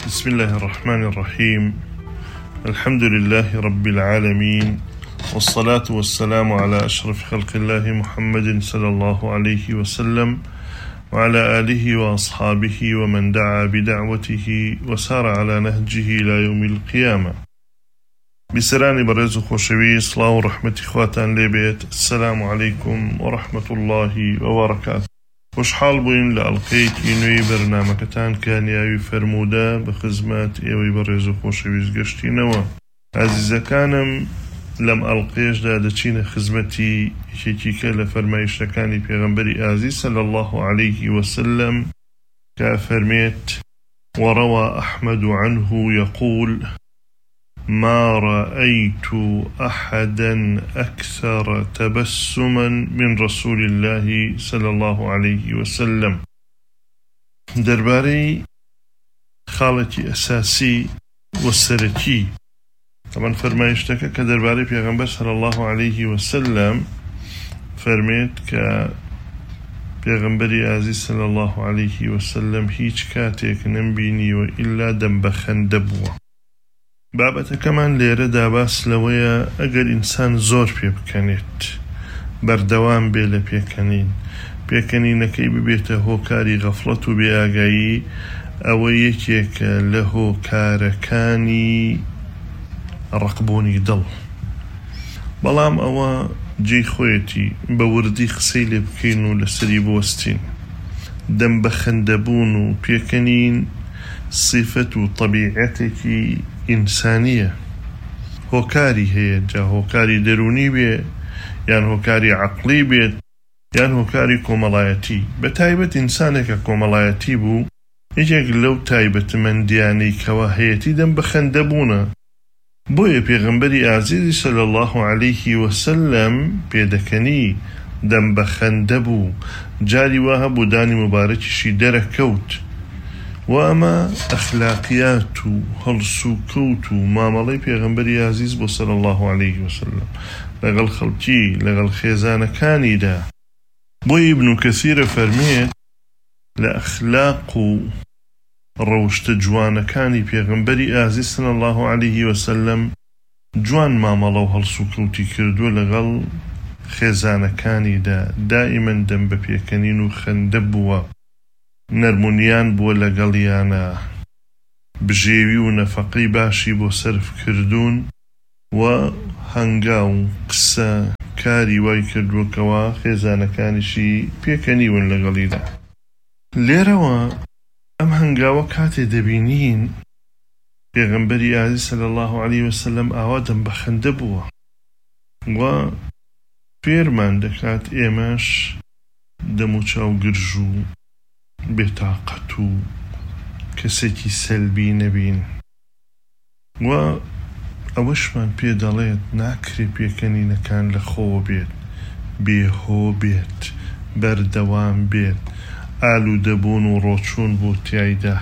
بسم الله الرحمن الرحيم. الحمد لله رب العالمين، والصلاة والسلام على أشرف خلق الله محمد صلى الله عليه وسلم وعلى آله وأصحابه ومن دعا بدعوته وسار على نهجه إلى يوم القيامة. بسراني برز خوشوي صلاة ورحمة إخواتان لبيت. السلام عليكم ورحمة الله وبركاته. خوشحال بوين لألقيتي نوي برنامجتان كان ياوي فرمودا بخزمات ايوي برز خوشوي قشتي نوا عزيزة كانم لم ألقيش دادتين خزمتي شيكيكا لفرمايش كاني بيغنبري عزيز صلى الله عليه وسلم كافرميت: وروى أحمد عنه يقول: ما رأيت أحدا أكثر تبسما من رسول الله صلى الله عليه وسلم. درباري خالتي أساسي والسرتي طبعا فرمايشتك كدرباري بيغنبر صلى الله عليه وسلم فرميت بيغنبري عزيز صلى الله عليه وسلم هيج كاتيك نمبيني وإلا دنبخن دبوة. بابەتە كمان لێرەدا باس لەوەیە ئەگەر ئینسان زۆر پێ بکەنێت، بەردەوام بێ لە پێکەنینەکەی ببێتە هۆکاری غەفڵەت و بێئاگایی، ئەوە یەکێکە لە هۆکارەکانی ڕقبوونی دڵ. بەڵام ئەوە جێی خۆیەتی بە وردی قسەی لێ بکەین و لەسەری بوەستین. دەم بە خەندەبوون و پێکەنین صفەت و طەبیعەتێکی ئینسانیە. هۆکاری هەیە، جا هۆکاری دەرونی بێ یان هۆکاری عەقڵی بێت یان هۆکاری کۆمەڵایەتی. بە تایبەت ئینسانێکە کۆمەڵایەتی بوو، یەکێک لەو تایبەتمەندیانەی کەوا هەیەتی دەم بە خەندەبوونە. بۆیە پێغەمبەری ئازیزی صلی الله عليه وسلم پێدەکەنی دەم بە خەندەبوو، جاری وا هەبوو دانی مبارەکیشی دەرەکەوت. وأما أخلاقيات هالسوكوت معاملة پیغمبری عزیز بو صلى الله عليه وسلم لغل خلقي لغل خيزان كاني دا. بو ابن كثير فرميت لأخلاق روشت جوان كاني پیغمبری عزیز صلى الله عليه وسلم جوان معاملة هالسوكوتي كردو لغل خيزان كاني دا. دائما دم بپیکنین و خندبوا، نەرمونیان بۆ لەگەڵیانە، بژێوی و نەفەقەی باشی بۆ سەرف کردوون و هەنگاو قسە کاری وای کردووەکەوە خێزانەکانیشی پێکەنیون لەگەڵیدا. لێرەوە ئەم هەنگاوە کاتێ دەبینین پێغەمبەری عزیز صلی الله عليه وسلم ئاوا دەم بە خەندە بووە و فێرمان دەکات ئێمەش دەم و چاو گرژ و بێتاقەت و کەسێکی سەلبی نەبین. و ئەوەشمان پێ دەڵێت ناکرێ پێکەنینەکان لە خۆ بێت، بێهۆ بێت، بەردەوام بێت، ئالوودەبوون و ڕۆچوون بۆ تیایدا.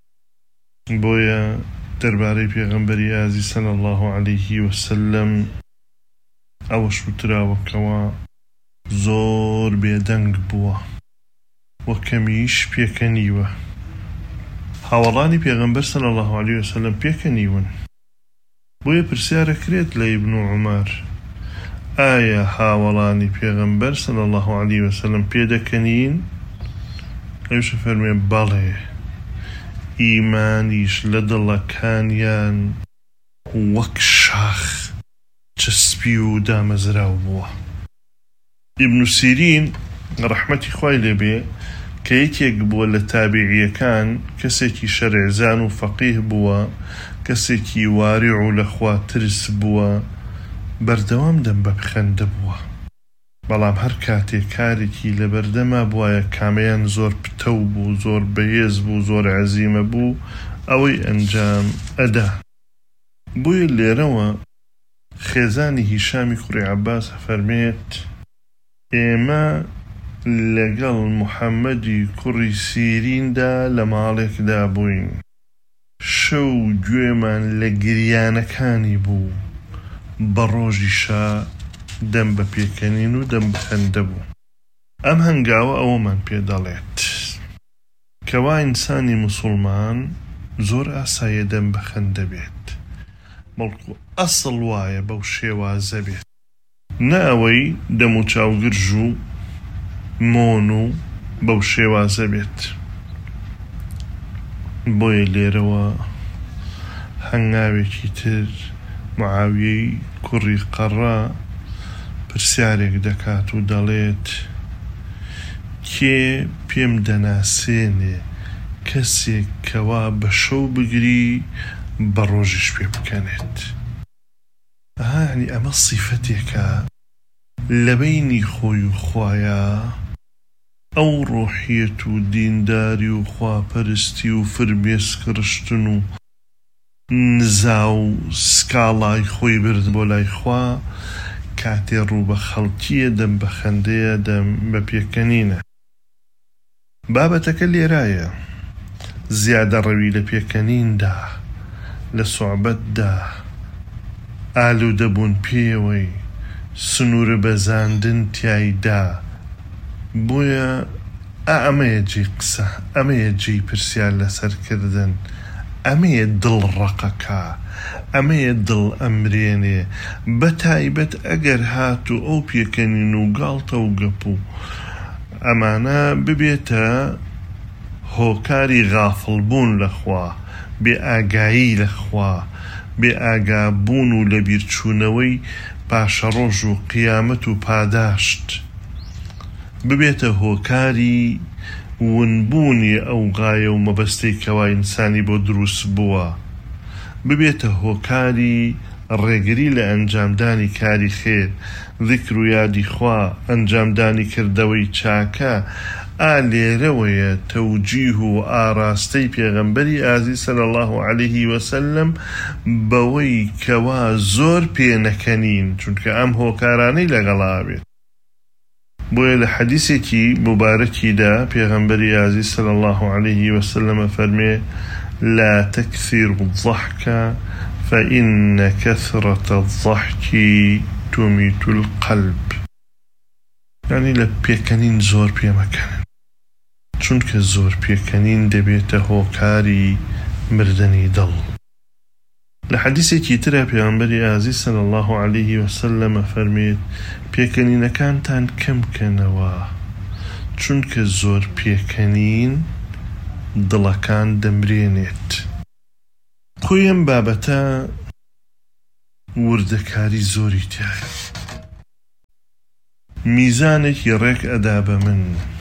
بۆیە دەربارەی پێغەمبەری عزیز صلی الله عليه وسلم ئەوەش وتراوەکەوە زۆر بێدەنگ بووە و کەمیش پێکەنیوە. هاوڵانی پێغەمبەر صلی الله عليه وسلم پێکەنیون. بۆیە پرسیارەکرێت لە ئیبن عومەر: ئایا هاوڵانی پێغەمبەر صلی الله عليه وسلم پێدەکەنین؟ ئەوش فەرمێ بەڵێ، ئیمانیش لە دڵەکانیان وەک شاخ چەسپی و دامەزراو بووە. ئیبن سیرین ڕەحمەتی خوای لێبێ کە یەکێک بووە لە تابعیەکان، کەسێکی شەرعزان و فەقیه بووە، کەسێکی وارع و لەخوا ترس بووە، بەردەوام دەم بە خەندە بووە. بەڵام هەر کاتێک کارێکی لە بەردەما بووایە کامەیان زۆر پتەو بوو، زۆر بەهێز بوو، زۆر عەزیمە بوو، ئەوەی ئەنجام ئەدا. بۆیە لێرەوە خێزانی هیشامی کوڕی عەباس فەرمێت: ئێمە لەگەڵ محەممەدی کوڕی سیریندا لە ماڵێکدا بووین. شەو گوێمان لە گریانەکانی بوو، بە ڕۆژیشا دەم بە پێکەنین و دەم بە خەندە بوو. ئەم هەنگاوە ئەوەمان پێ دەڵێت کەوا ئینسانی موسڵمان زۆر ئاسایە دەم بەخەندە بێت، بەڵکو ئەسڵ وایە بەو شێوازە بێت، نە ئەوەی دەم و چاوگرژ و مۆن و بەو شێوازە بێت. بۆیە لێرەوە هەنگاوێکی تر معاویەی کوڕی قەڕا پرسیارێک دەکات و دەڵێت کێ پێم دەناسێنێ کەسێک کەوا بە شەو بگری بە ڕۆژیش پێ بکەنێت. یعنی ئەمە سیفەتێکە لە بەینی خۆی و خوایە، ئەو ڕۆحیەت و دینداری و خواپەرستی و فرمێسکڕشتن و نزا و سکاڵای خۆی برد بۆ لای خوا کاتێ ڕوو بە خەڵکیە دەم بە خەندەیە دەم بە پێکەنینە. بابەتەکە لێرایە زیادە ڕەوی لە پێکەنیندا، لە سوعبەتدا، ئالوودەبوون پێوەی، سنوورە بەزاندن تیایدا. بۆیە ئەمەیە جێی قسە، ئەمەیە جێی پرسیار لەسەرکردن، ئەمەیە دڵ ڕقەکە، ئەمەیە دڵ ئەمرێنێ، بە تایبەت ئەگەر هاتوو ئەو پێکەنین و گاڵتە و گەپ و ئەمانە ببێتە هۆکاری غافڵبوون لەخوا، بێ ئاگایی لەخوا، بێ ئاگابوون و لەبیرچوونەوەی پاشە ڕۆژ و قیامەت و پاداشت، ببێتە هۆکاری ونبوونی ئەو غایە و مەبەستەی کەوا ئینسانی بۆ دروست بووە، ببێتە هۆکاری ڕێگری لە ئەنجامدانی کاری خێر، ذیکر و یادی خوا، ئەنجامدانی کردەوەی چاکە. لێرەوەیە تەوجیه و ئاراستەی پێغەمبەری ئازیز صلی الله علیه وسلم بەوەی کەوا زۆر پێنەکەنین، چونکە ئەم هۆکارانەی لەگەڵا بێت. بۆیە لە حەدیثێکی مبارەکیدا پێغەمبەری ئازیز صلی الله علیه وسلم فەرمێ لا تكثروا الضحك فإن كثرة الضحك تميت القلب. يعني لە پێکەنین زۆر پێمەکەنن، چونکە زۆر پێکەنین دەبێتە هۆکاری مردنی دڵ. لە حەدیثێکی ترە پێغەمبەری ئازیز صلی الله علیه وسلم فەرمێت پێکەنینەکانتان کەم بکەنەوە، چونکە زۆر پێکەنین دڵەکان دەمرێنێت. خۆی ئەم بابەتە وردەکاری زۆری تایە، میزانێکی ڕێک ئەدا بە من،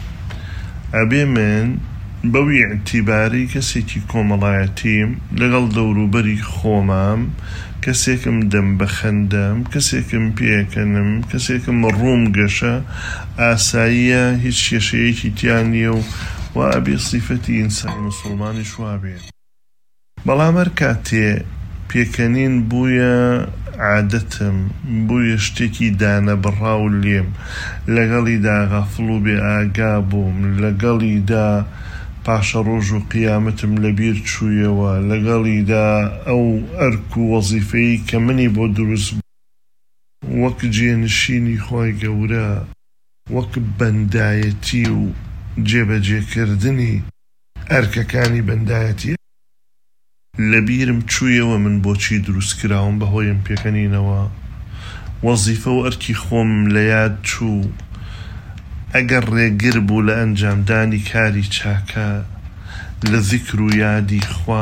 ئەبێ من بەوی ئیعتیباری کەسێکی کۆمەڵایەتیم لەگەڵ دەوروبەری خۆمام، کەسێکم دەم بەخەندەم، کەسێکم پێکەنم، کەسێکم ڕووم گەشە، ئاساییە، هیچ کێشەیەکی تیان نییە و وا ئەبێ سیفەتی ئینسانی موسڵمانی شوا بێت. بەڵام هەر کاتێ پێکەنین بوویە عادەتم، بوویە شتێکی دانە بڕاو لێم، لەگەڵیدا غەفڵ و بێ ئاگا بووم، لەگەڵیدا پاشە ڕۆژ و قیامەتم لەبیر چوویەوە، لەگەڵیدا ئەو ئەرک و وەزیفەی کە منی بۆ دروست وەک جێنشینی خۆی گەورە، وەک بەندایەتی و جێبەجێکردنی ئەرکەکانی بەندایەتی لەبیرم چوویەوە من بۆچی دروست کراوم بەهۆیم پێکەنینەوە، وەزیفە و ئەرکی خۆم لە یاد چوو. ئەگەر ڕێگر بوو لە ئەنجامدانی کاری چاکە، لە ذیکر و یادی خوا،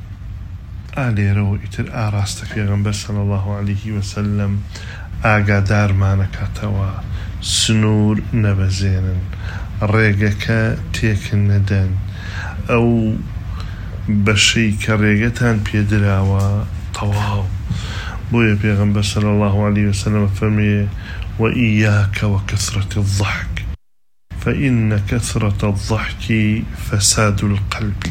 لێرەوە ئیتر ئاراستە پێغەمبەر صلی الله علیه وسلم ئاگادارمانەکاتەوە، سنوور نەبەزێنن، ڕێگەکە تێکن نەدەن، ئەو بەشەی کە ڕێگەتان پێدراوە تەواو. بۆیە پێغەمبەر صلی الله علیه وسلم فەرمێ وإياك وكثرة الضحك فإن كثرة الضحك فساد القلب.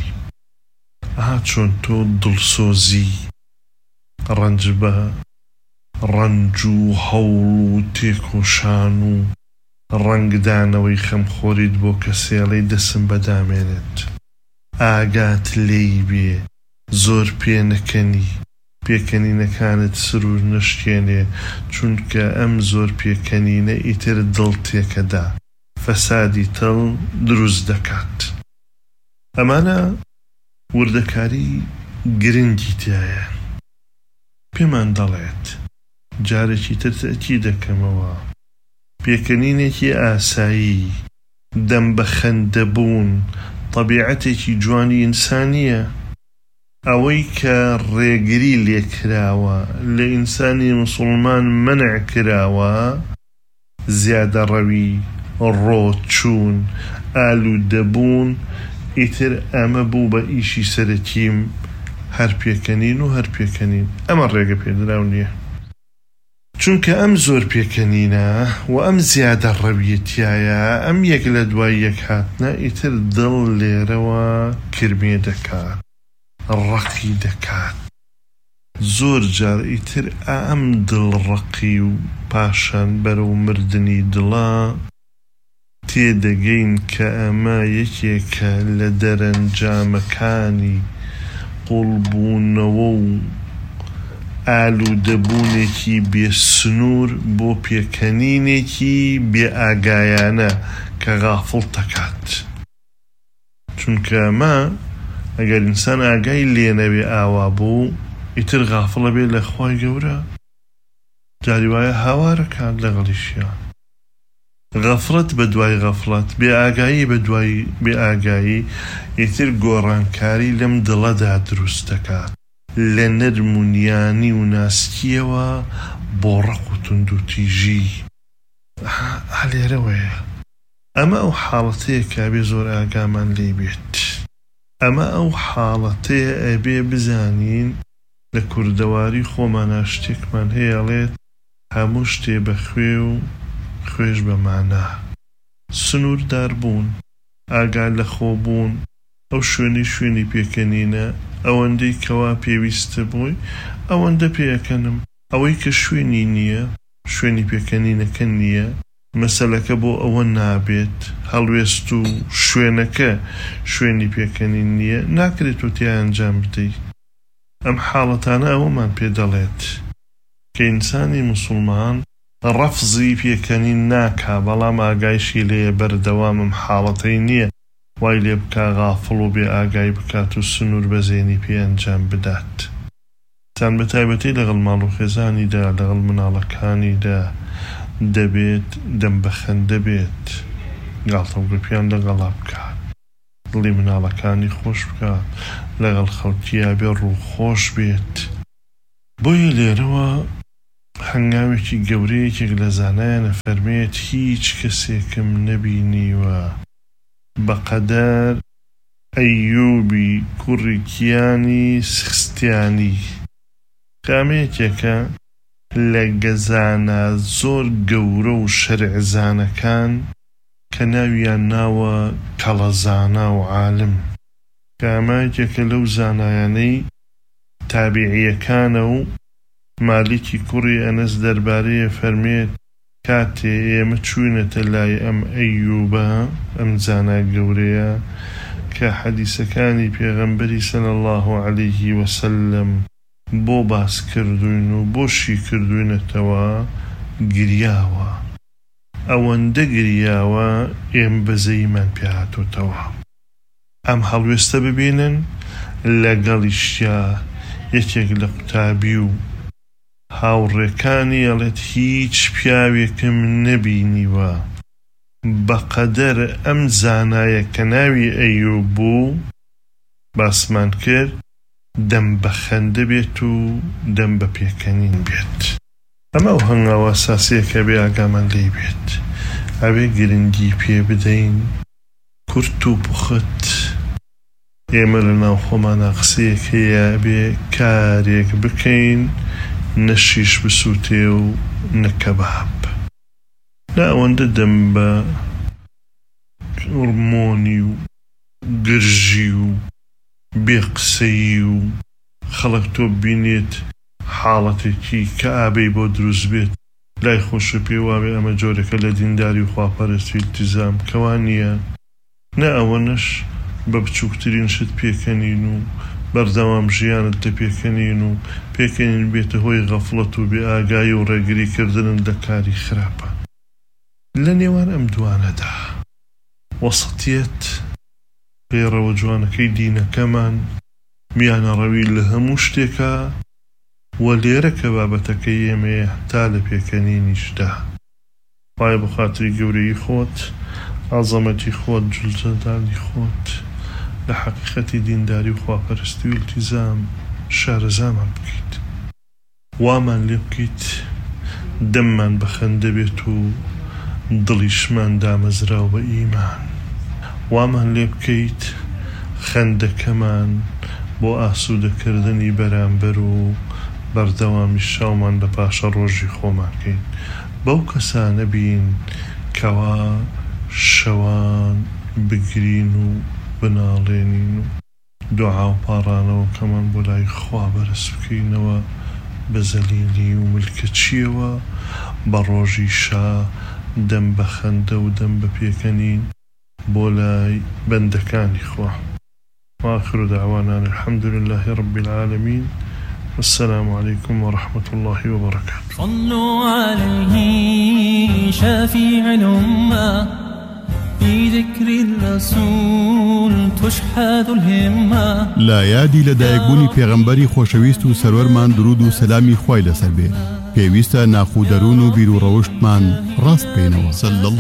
چۆن تۆ دڵسۆزی، ڕەنج بە ڕەنج و هەوڵ و تێکۆشان و ڕەنگدانەوەی خەمخۆریت بۆ کەسێڵەی دەسم بەدامێنێت، ئاگات لێی بێ، زۆر پێنەکەنی، پێکەنینەکانت سرور نشکێنێ، چونکە ئەم زۆر پێکەنینە ئیتر دڵ تێکەدا، فەسادی دڵ دروست دەکات. ئەمانە وردەکاری گرنگی تایە. پێمان دەڵێت جارێکی تر تەکی دەکەمەوە پێکەنینێکی ئاسایی دەم بە خەندەبوون طەبیعەتێکی جوانی ئینسانیە. ئەوەی کە ڕێگری لێکراوە لە ئینسانی موسڵمان منع کراوە زیادە ڕەوی ڕۆچوون ئالوودەبوون ئیتر ئەمە بوو بە ئیشی سەرەکیم هەر پێکەنین و هەر پێکەنین. ئەمە ڕێگە پێدراو نییە، چونکە ئەم زۆر پێکەنینە و ئەم زیادە ڕەویەتیایە ئەم یەک لە دوای یەک هاتنە ئیتر دڵ لێرەوە کرمێ دەکات، ڕقی دەکات. زۆر جار ئیتر ئەم دڵڕقی و پاشان بەرەو مردنی دڵە تێدەگەین کە ئەمە یەکێکە لە دەرەنجامەکانی قوڵبوونەوە و ئالوودەبوونێکی بێسنوور بۆ پێکەنینێکی بێئاگایانە کە غافڵ دەکات. چونکە ئەمە ئەگەر ئینسان ئاگای لێنەوێ ئاوا بوو ئیتر غافڵە بێ لە خوای گەورە جاری وایە هاوارەکات لەگەڵیشیان. غەفڵەت بە دوای غەفڵەت، بێئاگایی بە دوای بێئاگایی ئیتر گۆڕانکاری لەم دڵەدا دروست دەکات لە نەرمونیانی و ناسکیەوە بۆ ڕق و تند و تیژی. هەلێرەوەیە ئەمە ئەو حاڵەتەیە کە بێ زۆر ئاگامان لێ بێت. ئەمە ئەو حاڵەتەیە ئەبێ بزانین لە کوردەواری خۆمانە شتێکمان هەیەڵێت هەموو شتێ بەخوێ و خوێش بەمانە. سنووردار بوون، ئاگا لە خۆبوون، ئەو شوێنی پێکەنینە. ئەوەندەی کەوا پێویستە بووی ئەوەندە پێەکەنم. ئەوەی کە شوێنی نییە، شوێنی پێکەنینەکە نییە، مەسەلەکە بۆ ئەوە نابێت هەڵوێست و شوێنەکە شوێنی پێکەنین نییە، ناکرێت و تیا ئەنجام بدەیت. ئەم حاڵەتانە ئەوەمان پێ دەڵێت کە ئینسانی موسڵمان ڕەفزی پێکەنین ناکا، بەڵام ئاگایشی لێیە بەردەوام ئەم حاڵەتەی نییە وای لێ بکا غافڵ و بێ ئاگای بکات و سنوور بەزێنی پێ ئەنجام بدات. تان بە تایبەتی لەگەڵ ماڵ و خێزانیدا لەگەڵ مناڵەکانیدا دەبێت دەم بەخەن دەبێت گاڵتە و گرپیان لەگەڵا بکات، دڵی مناڵەکانی خۆش بکات، لەگەڵ خەڵکییا بێ ڕوو خۆش بێت. بۆیە لێرەوە هەنگاوێکی گەورەیەکێک لە زانایانە فەرمێت هیچ کەسێکم نەبینیوە بەقەدەر ئەیوبی کوڕی کیانی سخستیانی، کامێکێکە لە گەزانە زۆر گەورە و شەرعزانەکان کە ناویان ناوە کەڵەزانە و عالم. کامێکێکە لەو زانایانەی تابعیەکانە و مالیکی کوڕی ئەنەس دەربارەیە فەرمێت کاتێ ئێمە چوونەتە لای ئەم ئەیوبە، ئەم زانە گەورەیە کە حەدیسەکانی پێغەمبەری سەڵی الله عەلەیه وسەلەم بۆ باس کردوین و بۆشی کردوینەتەوە، گریاوە. ئەوەندە گریاوە ئێمە بەزەیمان پێ هاتووەتەوە. ئەم هەڵوێستە ببینن لەگەڵیشیا یەکێک لە قوتابی و هاوڕێکانی ئەڵێت هیچ پیاوێکم نەبینیوە بەقەدەر ئەم زانایە کە ناوی ئەیوب بوو باسمان کرد دەم بەخەندە بێت و دەم بە پێکەنین بێت. ئەمە ئەو هەنگاوە ئەساسیە کە بێ ئاگامان لێ بێت، ئەوێ گرنگی پێ بدەین کورت و پوخت. ئێمە لە ناو خۆمانە قسەیەک هەیە بێ کارێک بکەین نەشیش بسووتێ و نەکەباب، لا ئەوەندە دەم بە ڕمۆنی و گرژی و بێ قسەیی و خەڵک تۆ بینێت حاڵەتێکی کە ئابەی بۆ دروست بێت لای خۆشە پێواوێ ئەمە جۆرەکە لە دینداری و خواپەرستی التیزام کەوا نییە. نە ئەوەنەش بە بچووکترین شت پێکەنین و بەردەوام ژیانت لە پێکەنین و پێکەنین بێتە هۆی غەفڵەت و بێ ئاگایی و ڕێگریکردن لە کاری خراپە. لە نێوان ئەم دوانەدا وەسەتیەت پێڕەوە جوانەکەی دینەکەمان میانە ڕەوی لە هەموو شتێکە و لێرە کە بابەتەکەی ئێمەیە تا لە پێکەنینیشدا. وایە بە خاتری گەورەی خۆت، عەزەمەتی خۆت، جوڵجەلالی خۆت لە حەقیقەتی دینداری و خواپەرستی و التیزام شارەزامان بکەیت، وامان لێ بکەیت دەممان بە خەندە بێت و دڵیشمان دامەزراو بە ئیمان، وامان لێ بکەیت خەندەکەمان بۆ ئاسوودەکردنی بەرامبەر و بەردەوامی شاومان لە پاشە ڕۆژی خۆماکەین. بەو کەسانە بین کەوا شەوان بگرین و بناڵێنین و دوعا و پاڕانەوە کەمان بۆ لای خوا بەرز بکەینەوە بە زەلیلی و ملکەچیەوە بە ڕۆژی شا دەم بە خەندە و دەم بە پێکەنین بۆ لای بەندەکانی خوا. وآخر دعوانا الحمد لله رب العالمين والسلام عليكم ورحمة الله وبركاته. صلوا عليه شافيع الأمة في ذكر الرسول تشحذ الهمة. لا يادي لدایکبوونی پێغەمبەری خۆشەویست و سەرۆرمان درود و سەلامی خوای لەسەر بێ. پێویستە ناخودەروون و بیر و ڕەوشتمان ڕاست بکەینەوە.